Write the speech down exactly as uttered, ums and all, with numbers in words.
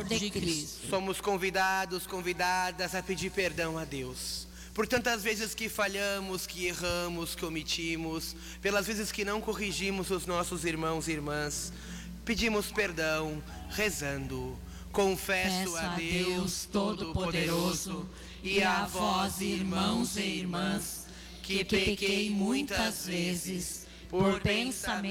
amor de Cristo. Somos convidados, convidadas a pedir perdão a Deus por tantas vezes que falhamos, que erramos, que omitimos, pelas vezes que não corrigimos os nossos irmãos e irmãs. Pedimos perdão, rezando. Confesso a Deus Todo-Poderoso e a vós, irmãos e irmãs, que pequei muitas vezes por pensamento,